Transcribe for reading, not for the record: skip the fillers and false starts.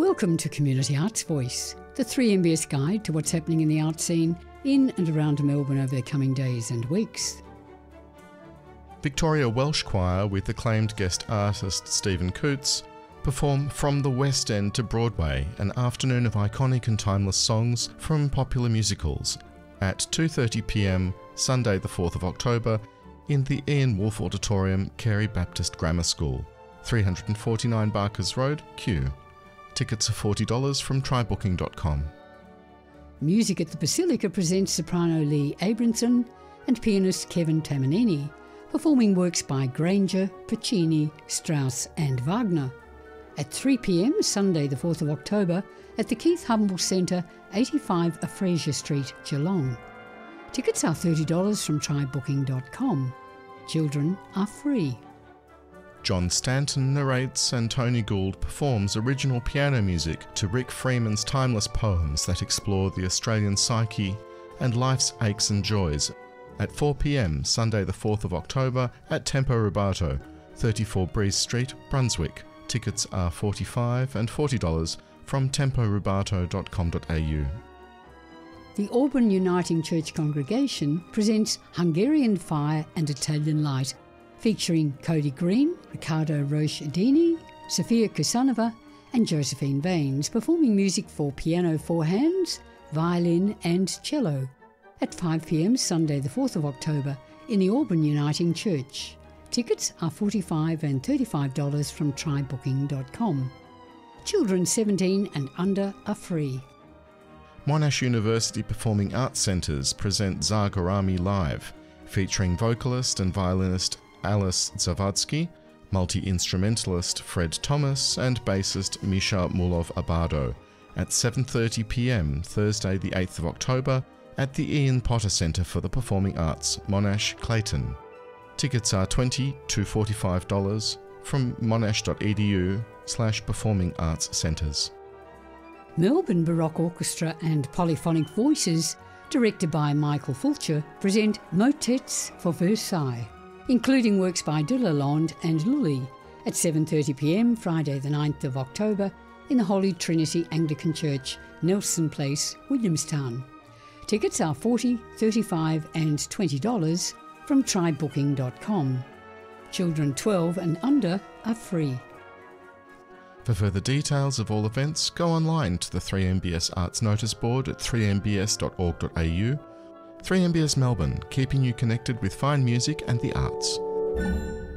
Welcome to Community Arts Voice, the 3MBS guide to what's happening in the art scene in and around Melbourne over the coming days and weeks. Victoria Welsh Choir with acclaimed guest artist Stephen Coots perform From the West End to Broadway, an afternoon of iconic and timeless songs from popular musicals at 2:30pm Sunday the 4th of October in the Ian Wolfe Auditorium, Carey Baptist Grammar School, 349 Barkers Road, Kew. Tickets are $40 from trybooking.com. Music at the Basilica presents soprano Lee Abramson and pianist Kevin Tamanini, performing works by Granger, Puccini, Strauss and Wagner. At 3pm Sunday the 4th of October at the Keith Humble Centre, 85 Fraser Street, Geelong. Tickets are $30 from trybooking.com. Children are free. John Stanton narrates and Tony Gould performs original piano music to Rick Freeman's timeless poems that explore the Australian psyche and life's aches and joys at 4pm Sunday the 4th of October at Tempo Rubato, 34 Breeze Street, Brunswick. Tickets are $45 and $40 from temporubato.com.au. The Auburn Uniting Church congregation presents Hungarian Fire and Italian Light, featuring Cody Green, Riccardo Roche-Dini, Sofia Kusanova and Josephine Baines, performing music for piano four hands, violin and cello at 5pm Sunday the 4th of October in the Auburn Uniting Church. Tickets are $45 and $35 from trybooking.com. Children 17 and under are free. Monash University Performing Arts Centres present Zagorami Live, featuring vocalist and violinist Alice Zavadsky, multi-instrumentalist Fred Thomas and bassist Misha Mulov-Abado at 7:30pm Thursday the 8th of October at the Ian Potter Centre for the Performing Arts, Monash, Clayton. Tickets are $20 to $45 from monash.edu/performing arts centres. Melbourne Baroque Orchestra and Polyphonic Voices, directed by Michael Fulcher, present Motets for Versailles, including works by de Lalonde and Lully at 7:30pm Friday the 9th of October in the Holy Trinity Anglican Church, Nelson Place, Williamstown. Tickets are $40, $35 and $20 from trybooking.com. Children 12 and under are free. For further details of all events, go online to the 3MBS Arts Notice Board at 3mbs.org.au. 3MBS Melbourne, keeping you connected with fine music and the arts.